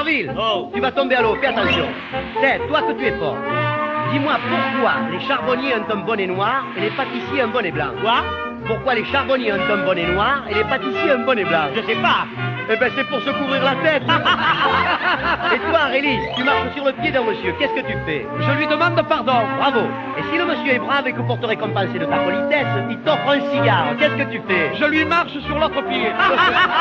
Bourvil, Oh. tu vas tomber à l'eau, fais attention. C'est toi que tu es fort. Dis-moi pourquoi les charbonniers ont un bonnet noir et les pâtissiers un bonnet blanc. Quoi? Pourquoi les charbonniers ont un bonnet noir et les pâtissiers un bonnet blanc? Je sais pas. Eh ben c'est pour se couvrir la tête. Et toi, Rélis, tu marches sur le pied d'un monsieur, qu'est-ce que tu fais? Je lui demande pardon. Bravo. Et si le monsieur est brave et que pour te récompenser de ta politesse, il t'offre un cigare, qu'est-ce que tu fais? Je lui marche sur l'autre pied.